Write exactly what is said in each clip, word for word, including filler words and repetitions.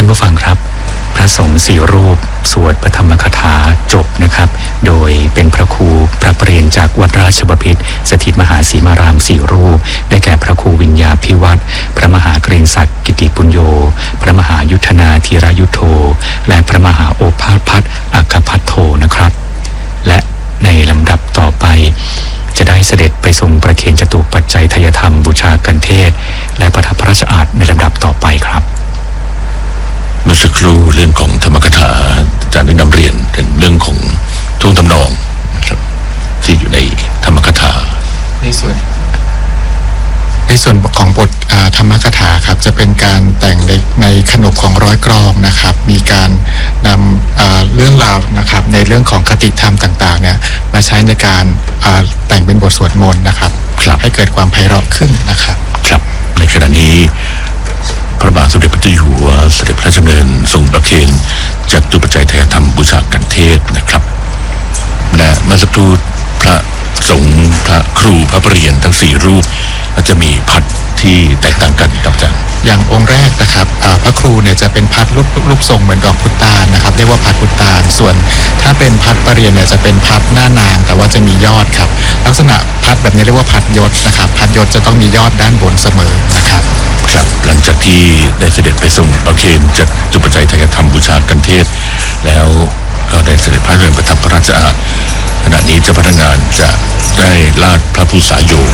านผู้ฟังครับพระสงฆ์สี่รูปสวดพระธรรมคาถาจบนะครับโดยเป็นพระครูพระประเรียนจากวัดราชบพิตรสถิตมหาสีมารามสี่รูปได้แก่พระครูวิญญาภิวัตรพระมหาเกรียงศักดิ์กิติปุญโญพระมหายุทธนาธีรยุทโธและพระมหาโอภาสพัฒน์อัคคพัทโธนะครับและในลำดับต่อไปจะได้เสด็จไปทรงประเคนจตุปัจจัยทายธรรมบูชากันเทศและประทับพระราชอาสน์ในลำดับต่อไปครับเมื่อสักครู่เรื่องของธรรมกถาอาจารย์ได้นำเรียนเป็นเรื่องของท่วงทำนองครับที่อยู่ในธรรมกถาในส่วนในส่วนของบทธรรมกถาครับจะเป็นการแต่งในในขนบของร้อยกรองนะครับมีการนำเรื่องราวนะครับในเรื่องของคติธรรมต่างๆเนี่ยมาใช้ในการแต่งเป็นบทสวดมนต์นะครับให้เกิดความไพเราะขึ้นนะครับครับในขณะนี้พระบาทสมเด็จพระเจ้าอยู่หัวเสด็จพระราชดำเนินทรงประเคนจตุปัจจัยทายธรรมบูชากันเทศนะครับและเมื่อสักครู่พระสงฆ์พระครูพระประเรียนทั้งสี่รูปก็จะมีพัดที่แตกต่างกันครับอาจารย์อย่างองค์แรกนะครับพระครูเนี่ยจะเป็นพัดรูปรูปทรงเหมือนดอกพุตานนะครับเรียกว่าพัดพุตานส่วนถ้าเป็นพัดประเรียนเนี่ยจะเป็นพัดหน้านางแต่ว่าจะมียอดครับลักษณะพัดแบบนี้เรียกว่าพัดยศนะครับพัดยศจะต้องมียอดด้านบนเสมอนะครับครับหลังจากที่ได้เสด็จไปทรงประเคนจตุปัจจัยทายธรรมบูชากันเทศแล้วก็ได้เสด็จพระราชดำเนินประทับพระราชอาสน์ขณะนี้เจ้าพนักงานจะได้ลาดพระภูษาโยง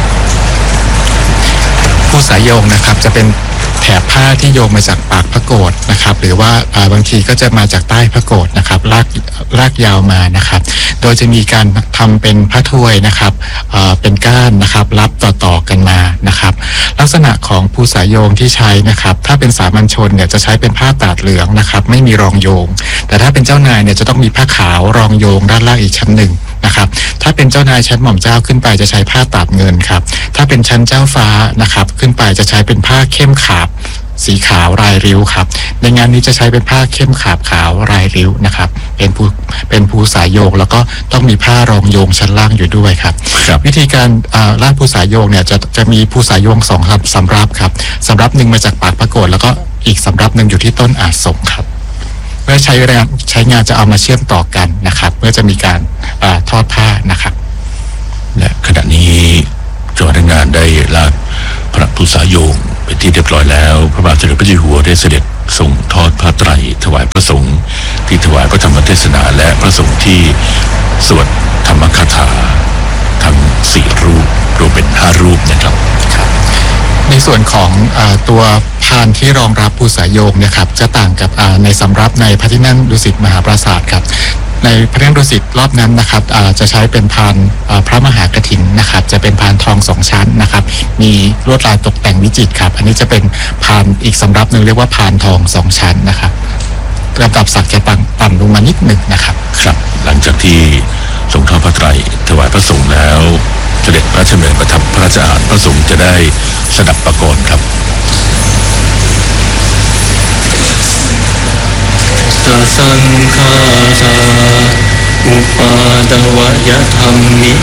ภูษาโยงนะครับจะเป็นแถบผ้าที่โยงมาจากปากพระโกฐนะครับหรือว่าบางทีก็จะมาจากใต้พระโกฐนะครับลากลากยาวมานะครับโดยจะมีการทำเป็นพระถ้วยนะครับเป็นก้านนะครับรับต่อๆกันมานะครับลักษณะของภูษาโยงที่ใช้นะครับถ้าเป็นสามัญชนเนี่ยจะใช้เป็นผ้าตาดเหลืองนะครับไม่มีรองโยงแต่ถ้าเป็นเจ้านายเนี่ยจะต้องมีผ้าขาวรองโยงด้านล่างอีกชั้นหนึ่งนะครับถ้าเป็นเจ้านายชั้นหม่อมเจ้าขึ้นไปจะใช้ผ้าตาดเงินครับถ้าเป็นชั้นเจ้าฟ้านะครับขึ้นไปจะใช้เป็นผ้าเข้มขาบสีขาวลายริ้วครับในงานนี้จะใช้เป็นผ้าเข้มขาบขาวลายริ้วนะครับเป็นภูเป็นภูสายโยงแล้วก็ต้องมีผ้ารองโยงชั้นล่างอยู่ด้วยครับวิธีการลาดภูสายโยงเนี่ยจะจะมีภูสายโยงสองครับสำรับครับสำรับหนึ่งมาจากปากพระโกฐแล้วก็อีกสำรับหนึ่งอยู่ที่ต้นอาสมครับเมื่อใช้แรงใช้งานจะเอามาเชื่อมต่อกันนะครับเมื่อจะมีการทอดผ้านะครับและขณะนี้เจ้าพนักงานได้ลาดพระภูษาโยงเป็นที่เรียบร้อยแล้วพระบาทสมเด็จพระเจ้าอยู่หัวได้เสด็จทรงทอดผ้าไตรถวายพระสงฆ์ที่ถวายพระธรรมเทศนาและพระสงฆ์ที่สวดธรรมคาถาทั้งสี่รูปรวมเป็นห้ารูปนะครับในส่วนของอตัวพานที่รองรับภูษาโยงเนี่ยครับจะต่างกับในสำรับในพระที่นั่งดุสิตมหาปราสาทครับในพระที่นั่งดุสิตรอบนั้นนะครับจะใช้เป็นพานพระมหากฐินนะครับจะเป็นพานทองสองชั้นนะครับมีลวดลายตกแต่งวิจิตรครับอันนี้จะเป็นพานอีกสำรับหนึ่งเรียกว่าพานทองสองชั้นนะครับลำดับศักดิ์จะต่ำต่ำลงมานิดหนึ่งนะครับครับหลังจากที่ทรงทอดผ้าไตรถวายพระสงฆ์แล้วเสด็จพระราชดำเนินประทับพระราชอาสน์พระสงฆ์จะได้สดับประกรณ์ครับสังฆาสาอุปาดวยธรรมิ